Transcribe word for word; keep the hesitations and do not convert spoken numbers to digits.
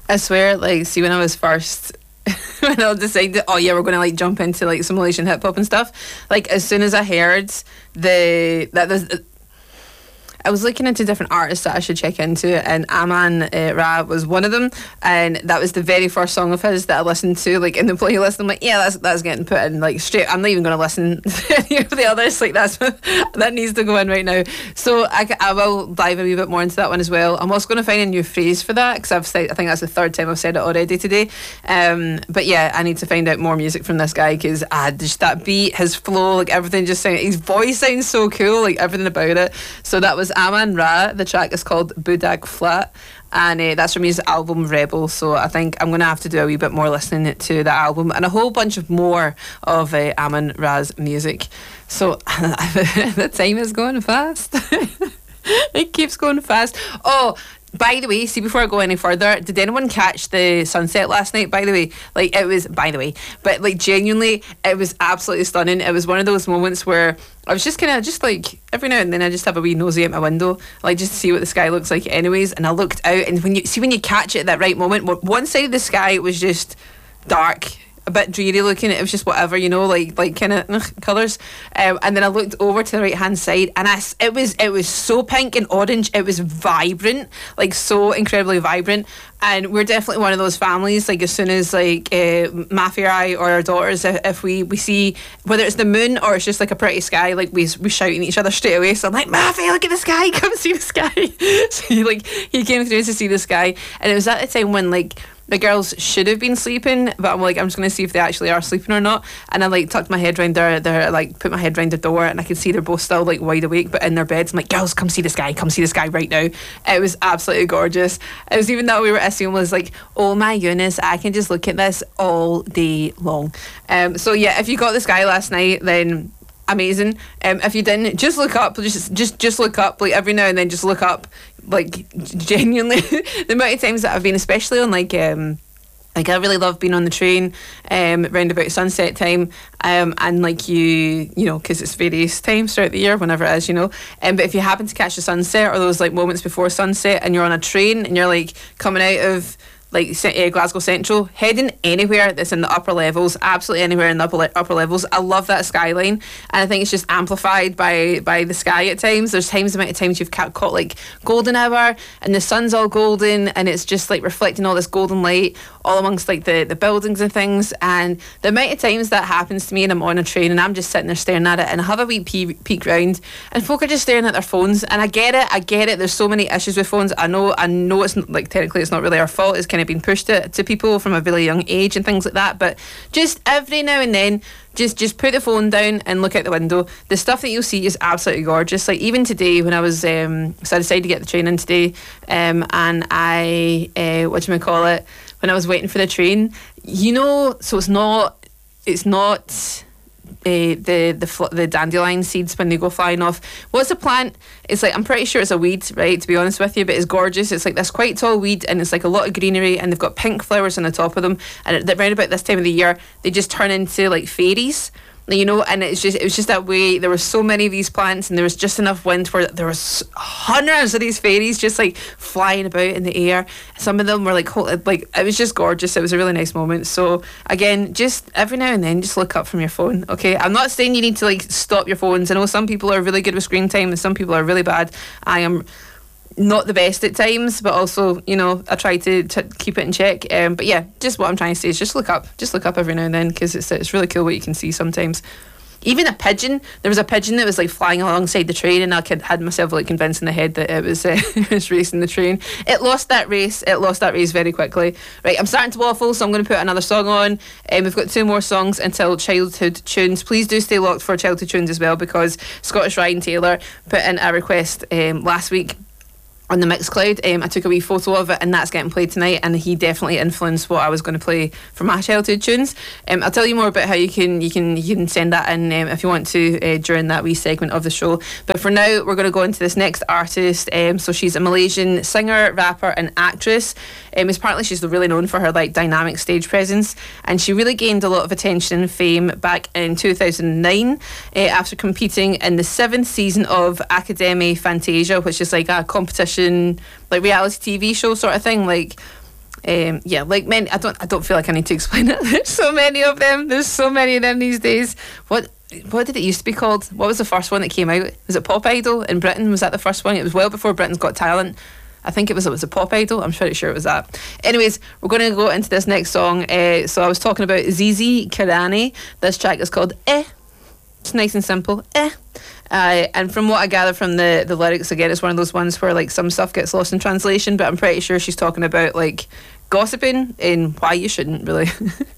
I swear, like, see, when I was first, when I decided, oh yeah, we're going to like jump into like some Malaysian hip hop and stuff. Like, as soon as I heard the that there's. I was looking into different artists that I should check into, and Aman uh, Ra was one of them, and that was the very first song of his that I listened to, like in the playlist. I'm like, yeah, that's that's getting put in like straight. I'm not even going to listen to any of the others. Like that's that needs to go in right now. So I, I will dive a wee bit more into that one as well. I'm also going to find a new phrase for that because I've said I think that's the third time I've said it already today. Um, but yeah, I need to find out more music from this guy because ah, just that beat, his flow, like everything just sounds. His voice sounds so cool, like everything about it. So that was Aman Ra. The track is called Budak Flat, and uh, that's from his album Rebel. So I think I'm going to have to do a wee bit more listening to that album and a whole bunch of more of uh, Aman Ra's music. So the time is going fast. It keeps going fast. Oh, by the way, see, before I go any further, did anyone catch the sunset last night, by the way? Like, it was, by the way, but like, genuinely, it was absolutely stunning. It was one of those moments where I was just kind of, just like, every now and then I just have a wee nosy at my window, like, just to see what the sky looks like anyways, and I looked out, and when you, see when you catch it at that right moment, one side of the sky was just dark, a bit dreary looking. It was just whatever, you know, like like kind of colours. Um, and then I looked over to the right hand side, and I it was it was so pink and orange. It was vibrant, like so incredibly vibrant. And we're definitely one of those families. Like as soon as like uh, Mafi or I or our daughters, if, if we we see whether it's the moon or it's just like a pretty sky, like we we shout at each other straight away. So I'm like, Mafi, look at the sky, come see the sky. So he, like he came through to see the sky, and it was at the time when like the girls should have been sleeping, but I'm like, I'm just going to see if they actually are sleeping or not. And I like tucked my head round their, their like put my head round their door, and I could see they're both still like wide awake, but in their beds. I'm like, girls, come see the sky, come see the sky right now. It was absolutely gorgeous. It was even that we were Issy was like, oh my goodness, I can just look at this all day long. Um, so yeah, if you got the sky last night, then amazing. Um, if you didn't, just look up. Just just just look up. Like every now and then, just look up. Like genuinely, the amount of times that I've been, especially on like um, like I really love being on the train um, round about sunset time, um, and like you you know because it's various times throughout the year, whenever it is, you know. Um, but if you happen to catch the sunset or those like moments before sunset, and you're on a train and you're like coming out of like uh, Glasgow Central, heading anywhere that's in the upper levels, absolutely anywhere in the upper, le- upper levels. I love that skyline, and I think it's just amplified by by the sky at times. There's times, the amount of times you've caught, caught like golden hour, and the sun's all golden, and it's just like reflecting all this golden light all amongst like the, the buildings and things. And the amount of times that happens to me, and I'm on a train and I'm just sitting there staring at it, and I have a wee pee- peek round, and folk are just staring at their phones. And I get it, I get it. There's so many issues with phones. I know, I know it's not, like technically it's not really our fault. It's kind of been pushed to, to people from a really young age and things like that. But just every now and then, just just put the phone down and look out the window. The stuff that you'll see is absolutely gorgeous. Like even today, when I was um, so I decided to get the train in today, um, and I uh, what do you call it? When I was waiting for the train, you know, so it's not it's not. Uh, the the fl- the dandelion seeds when they go flying off. What's the plant? It's like, I'm pretty sure it's a weed, right, to be honest with you, but it's gorgeous. It's like this quite tall weed, and it's like a lot of greenery, and they've got pink flowers on the top of them, and at, around about this time of the year they just turn into like fairies, you know. And it's just it was just that way. There were so many of these plants, and there was just enough wind where there was hundreds of these fairies just like flying about in the air. Some of them were like whole, like it was just gorgeous. It was a really nice moment. So again, just every now and then, just look up from your phone. Okay, I'm not saying you need to like stop your phones. I know some people are really good with screen time, and some people are really bad. I am not the best at times, but also, you know, I try to, to keep it in check. Um, but yeah, just what I'm trying to say is just look up, just look up every now and then, because it's it's really cool what you can see sometimes. Even a pigeon, there was a pigeon that was like flying alongside the train, and I could, had myself like convinced in the head that it was uh, it was racing the train. It lost that race. It lost that race very quickly. Right, I'm starting to waffle, so I'm going to put another song on. Um, we've got two more songs until Childhood Tunes. Please do stay locked for Childhood Tunes as well, because Scottish Ryan Taylor put in a request um, last week on the Mixcloud. um, I took a wee photo of it, and that's getting played tonight, and he definitely influenced what I was going to play for my childhood tunes. um, I'll tell you more about how you can you can you can send that in um, if you want to uh, during that wee segment of the show. But for now, we're going to go into this next artist. Um, so she's a Malaysian singer, rapper and actress. Um, apparently she's really known for her like dynamic stage presence, and she really gained a lot of attention and fame back in two thousand nine uh, after competing in the seventh season of Academy Fantasia, which is like a competition, like reality T V show sort of thing. Like Um, yeah, like many, I don't, I don't feel like I need to explain it. There's so many of them. There's so many of them these days. What, what did it used to be called? What was the first one that came out? Was it Pop Idol in Britain? Was that the first one? It was well before Britain's Got Talent. I think it was. It was a Pop Idol. I'm pretty sure it was that. Anyways, we're going to go into this next song. Uh, so I was talking about Zizi Kirani. This track is called Eh. It's nice and simple. Eh. Uh, and from what I gather from the, the lyrics, again, it's one of those ones where like some stuff gets lost in translation, but I'm pretty sure she's talking about like gossiping and why you shouldn't really.